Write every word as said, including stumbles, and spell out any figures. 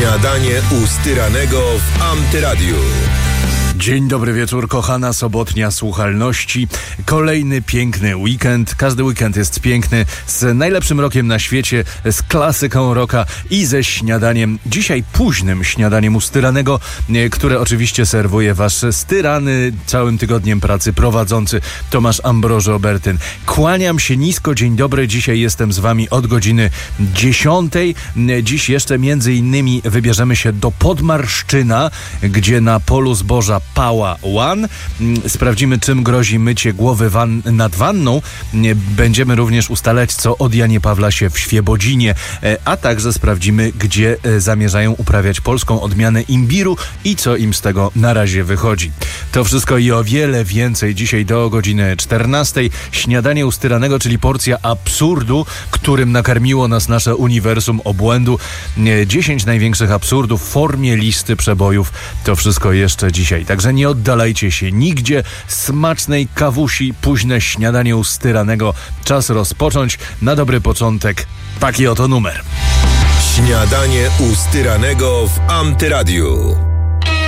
Śniadanie u Styranego w Antyradiu. Dzień dobry wieczór, kochana sobotnia słuchalności. Kolejny piękny weekend. Każdy weekend jest piękny, z najlepszym rokiem na świecie, z klasyką rocka i ze śniadaniem. Dzisiaj późnym śniadaniem u Styranego, które oczywiście serwuje wasz styrany całym tygodniem pracy prowadzący Tomasz Ambroży Obertyn. Kłaniam się nisko, dzień dobry. Dzisiaj jestem z wami od godziny dziesiątej. Dziś jeszcze między innymi wybierzemy się do Podmarszczyna, gdzie na polu zboża Pała One sprawdzimy, czym grozi mycie głowy wan- nad wanną. Będziemy również ustalać, co od Janie Pawla się w Świebodzinie, a także sprawdzimy, gdzie zamierzają uprawiać polską odmianę imbiru i co im z tego na razie wychodzi. To wszystko i o wiele więcej dzisiaj do godziny czternastej. Śniadanie u Styranego, czyli porcja absurdu, którym nakarmiło nas nasze uniwersum obłędu. dziesięć największych absurdów w formie listy przebojów. To wszystko jeszcze dzisiaj. Także nie oddalajcie się nigdzie. Smacznej kawusi, późne śniadanie u Styranego. Czas rozpocząć. Na dobry początek taki oto numer. Śniadanie u Styranego w Antyradiu.